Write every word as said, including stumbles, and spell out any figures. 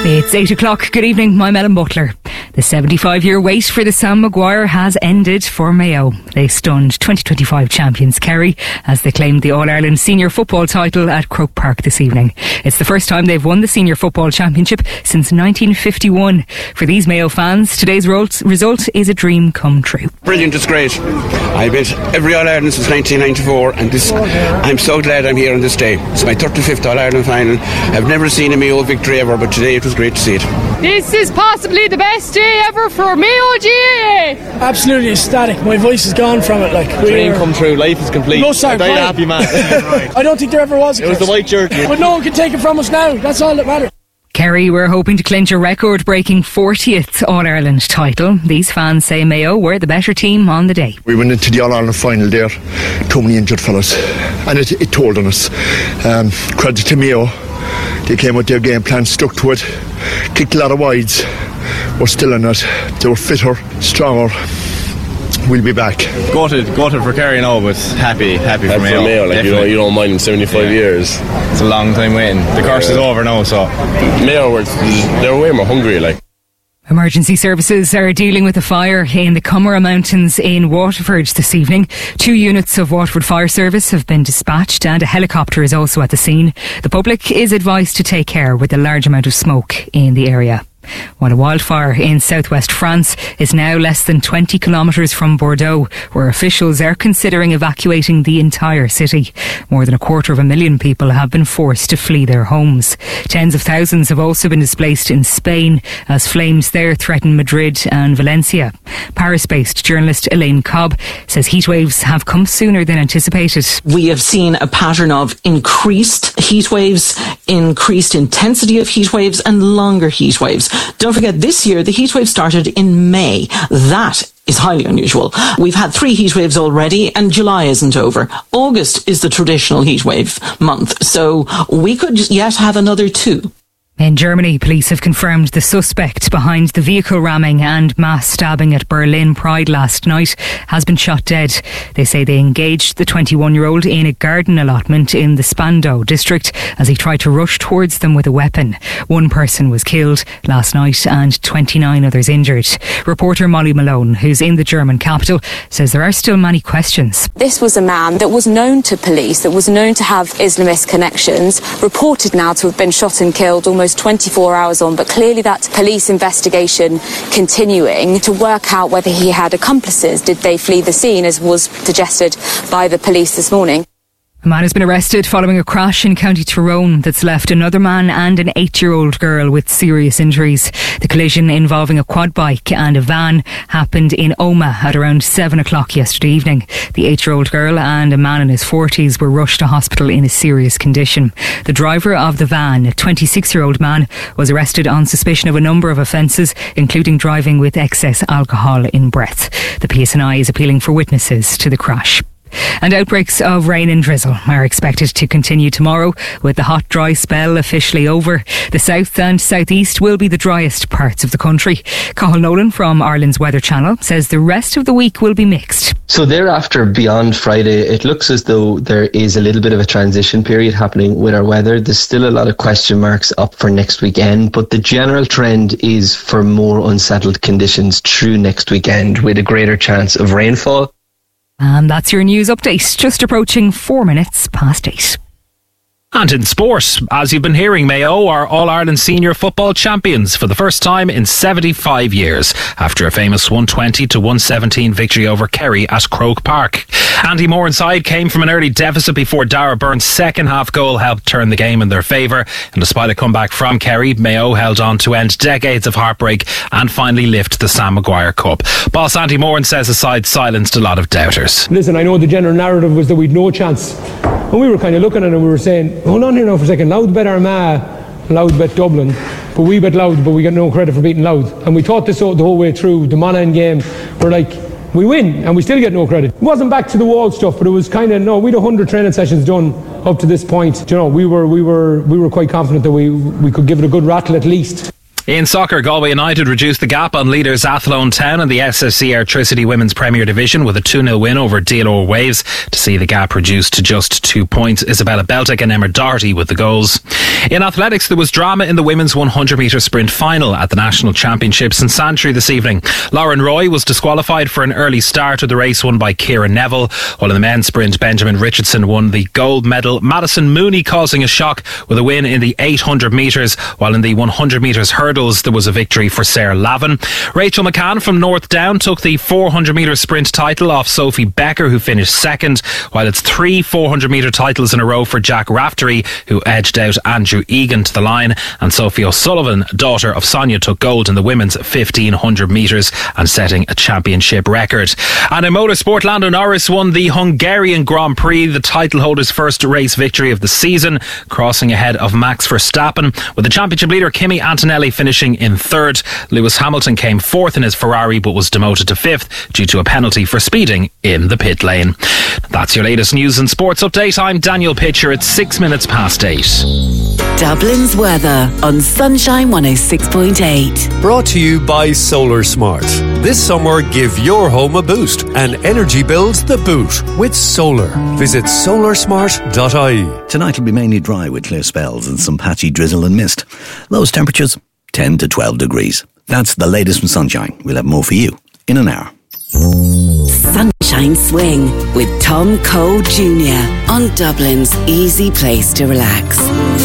It's eight o'clock. Good evening, I'm Ellen Butler. The seventy-five-year wait for the Sam Maguire has ended for Mayo. They stunned twenty twenty-five champions Kerry as they claimed the All-Ireland Senior Football title at Croke Park this evening. It's the first time they've won the Senior Football Championship since nineteen fifty-one. For these Mayo fans, today's result is a dream come true. Brilliant, it's great. I've been every All-Ireland since nineteen ninety-four, and this, I'm so glad I'm here on this day. It's my thirty-fifth All-Ireland final. I've never seen a Mayo victory ever, but today it was great to see it. This is possibly the best day ever for Mayo G A A. Absolutely ecstatic. My voice is gone from it. Like dream come true. Life is complete. No, sorry, I'm happy, man. I don't think there ever was a It was the white jersey. But no one can take it from us now. That's all that matters. Kerry were hoping to clinch a record-breaking fortieth All-Ireland title. These fans say Mayo were the better team on the day. We went into the All-Ireland final there, too many injured fellas, and it, it told on us. Um, credit to Mayo. They came with their game plan, stuck to it, kicked a lot of wides. We're still in it. They were fitter, stronger. We'll be back. Gutted, gutted for Kerry now, but happy, happy for happy Mayo. For Mayo, like, you know, you don't mind seventy-five yeah. years. It's a long time waiting. The curse yeah. is over now, so Mayo were they're way more hungry, like. Emergency services are dealing with a fire in the Comeragh Mountains in Waterford this evening. Two units of Waterford Fire Service have been dispatched and a helicopter is also at the scene. The public is advised to take care with the large amount of smoke in the area. While a wildfire in southwest France is now less than twenty kilometres from Bordeaux, where officials are considering evacuating the entire city. More than a quarter of a million people have been forced to flee their homes. Tens of thousands have also been displaced in Spain as flames there threaten Madrid and Valencia. Paris-based journalist Elaine Cobb says heatwaves have come sooner than anticipated. We have seen a pattern of increased heatwaves, increased intensity of heatwaves and longer heatwaves. Don't forget, this year the heatwave started in May. That is highly unusual. We've had three heatwaves already and July isn't over. August is the traditional heatwave month, so we could yet have another two. In Germany, police have confirmed the suspect behind the vehicle ramming and mass stabbing at Berlin Pride last night has been shot dead. They say they engaged the twenty-one-year-old in a garden allotment in the Spandau district as he tried to rush towards them with a weapon. One person was killed last night and twenty-nine others injured. Reporter Molly Malone, who's in the German capital, says there are still many questions. This was a man that was known to police, that was known to have Islamist connections, reported now to have been shot and killed almost twenty-four hours on, but clearly that police investigation continuing to work out whether he had accomplices. Did they flee the scene, as was suggested by the police this morning? A man has been arrested following a crash in County Tyrone that's left another man and an eight-year-old girl with serious injuries. The collision involving a quad bike and a van happened in Omagh at around seven o'clock yesterday evening. The eight-year-old girl and a man in his forties were rushed to hospital in a serious condition. The driver of the van, a twenty-six-year-old man, was arrested on suspicion of a number of offences, including driving with excess alcohol in breath. The P S N I is appealing for witnesses to the crash. And outbreaks of rain and drizzle are expected to continue tomorrow, with the hot, dry spell officially over. The south and southeast will be the driest parts of the country. Cathal Nolan from Ireland's Weather Channel says the rest of the week will be mixed. So thereafter, beyond Friday, it looks as though there is a little bit of a transition period happening with our weather. There's still a lot of question marks up for next weekend, but the general trend is for more unsettled conditions through next weekend, with a greater chance of rainfall. And that's your news update, just approaching four minutes past eight. And in sport, as you've been hearing, Mayo are All-Ireland Senior Football champions for the first time in seventy-five years after a famous one twenty to one seventeen victory over Kerry at Croke Park. Andy Morenside came from an early deficit before Dara Byrne's second half goal helped turn the game in their favour, and despite a comeback from Kerry, Mayo held on to end decades of heartbreak and finally lift the Sam Maguire Cup. Boss Andy Moran says the side silenced a lot of doubters. Listen, I know the general narrative was that we'd no chance, and we were kind of looking at it and we were saying, hold on here now for a second, Louth bet Armagh, Louth bet Dublin, but we bet Louth, but we got no credit for beating Louth. And we thought this out the whole way through. The Monaghan game, we're like, we win and we still get no credit. It wasn't back to the wall stuff, but it was kind of, no, we'd a hundred training sessions done up to this point. You know, we were we were we were quite confident that we we could give it a good rattle at least. In soccer, Galway United reduced the gap on leaders Athlone Town in the S S C Airtricity Women's Premier Division with a two nil win over Dealore Waves to see the gap reduced to just two points. Isabella Beltic and Emma Doherty with the goals. In athletics, there was drama in the women's one hundred metre sprint final at the National Championships in Santry this evening. Lauren Roy was disqualified for an early start of the race won by Kieran Neville, while in the men's sprint, Benjamin Richardson won the gold medal. Madison Mooney causing a shock with a win in the eight hundred metres, while in the one hundred metres hurdle there was a victory for Sarah Lavin. Rachel McCann from North Down took the four hundred metre sprint title off Sophie Becker, who finished second, while it's three four hundred metre titles in a row for Jack Raftery, who edged out Andrew Egan to the line, and Sophie O'Sullivan, daughter of Sonia, took gold in the women's fifteen hundred metres and setting a championship record. And in motorsport, Lando Norris won the Hungarian Grand Prix, the title holder's first race victory of the season, crossing ahead of Max Verstappen, with the championship leader Kimi Antonelli finishing in third. Lewis Hamilton came fourth in his Ferrari but was demoted to fifth due to a penalty for speeding in the pit lane. That's your latest news and sports update. I'm Daniel Pitcher. It's six minutes past eight. Dublin's weather on Sunshine one oh six point eight. Brought to you by Solar Smart. This summer, give your home a boost and energy bills the boot with solar. Visit solar smart dot I E. Tonight will be mainly dry with clear spells and some patchy drizzle and mist. Lowest temperatures ten to twelve degrees. That's the latest from Sunshine. We'll have more for you in an hour. Sunshine Swing with Tom Cole Junior on Dublin's easy place to relax.